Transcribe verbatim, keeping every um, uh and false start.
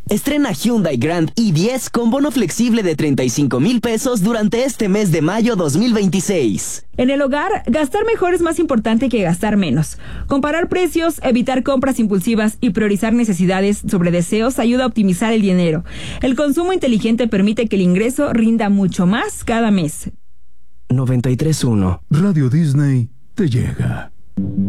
Estrena Hyundai Grand i diez con bono flexible de treinta y cinco mil pesos durante este mes de mayo dos mil veintiséis. En el hogar, gastar mejor es más importante que gastar menos. Comparar precios, evitar compras impulsivas y priorizar necesidades sobre deseos ayuda a optimizar el dinero. El consumo inteligente permite que el ingreso rinda mucho más cada mes. noventa y tres punto uno Radio Disney te llega.